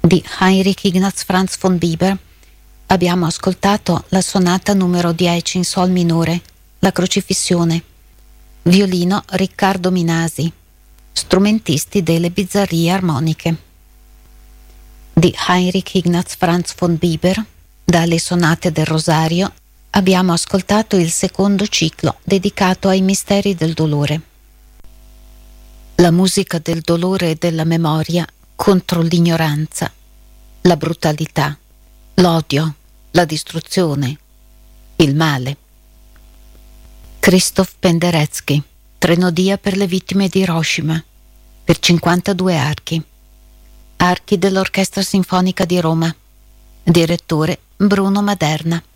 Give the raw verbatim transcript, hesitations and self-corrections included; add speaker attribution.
Speaker 1: Di Heinrich Ignaz Franz von Bieber abbiamo ascoltato la sonata numero dieci in sol minore, la Crocifissione. Violino Riccardo Minasi, strumentisti delle Bizzarrie Armoniche. Di Heinrich Ignaz Franz von Bieber, dalle Sonate del Rosario, abbiamo ascoltato il secondo ciclo dedicato ai misteri del dolore. La musica del dolore e della memoria contro l'ignoranza, la brutalità, l'odio, la distruzione, il male. Krzysztof Penderecki, Trenodia per le vittime di Hiroshima, per cinquantadue archi. Archi dell'Orchestra Sinfonica di Roma. Direttore Bruno Maderna.